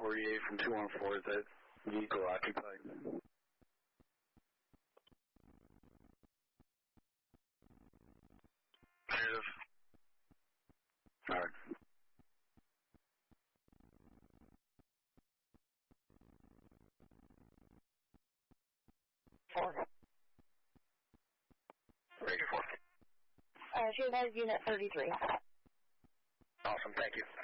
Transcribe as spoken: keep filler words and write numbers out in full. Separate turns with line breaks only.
forty-eight from two one four, is that vehicle occupied? Negative. Alright.
Four.
Ranger four.
Uh, she has unit thirty-three.
Awesome, thank you.